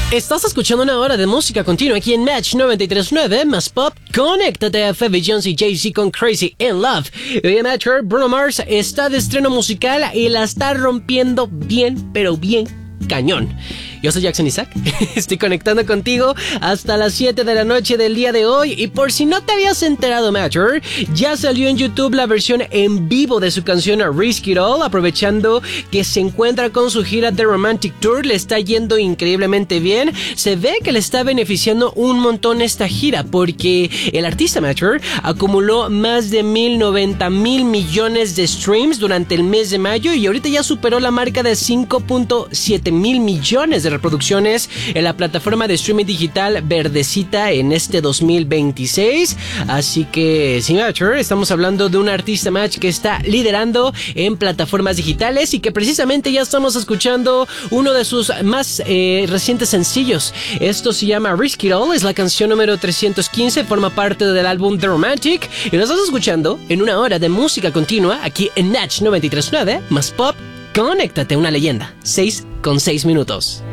Estás escuchando una hora de música continua aquí en Match 93.9 más pop. Conéctate a Phoebe Jones y Jay-Z con Crazy in Love. Hoy en Match, Bruno Mars está de estreno musical y la está rompiendo bien, pero bien cañón. Yo soy Jackson Isaac, estoy conectando contigo hasta las 7 de la noche del día de hoy. Y por si no te habías enterado, Matcher, ya salió en YouTube la versión en vivo de su canción Risk It All, aprovechando que se encuentra con su gira The Romantic Tour. Le está yendo increíblemente bien. Se ve que le está beneficiando un montón esta gira, porque el artista Matcher acumuló más de 1,090,000 millones de streams durante el mes de mayo y ahorita ya superó la marca de 5.7 mil millones de reproducciones en la plataforma de streaming digital Verdecita en este 2026. Así que, sí, Matcher, estamos hablando de un artista Match que está liderando en plataformas digitales y que precisamente ya estamos escuchando uno de sus más recientes sencillos. Esto se llama Risk It All, es la canción número 315, forma parte del álbum The Romantic y lo estás escuchando en una hora de música continua aquí en Natch 93.9 más pop. Conéctate a una leyenda. 6 con 6 minutos.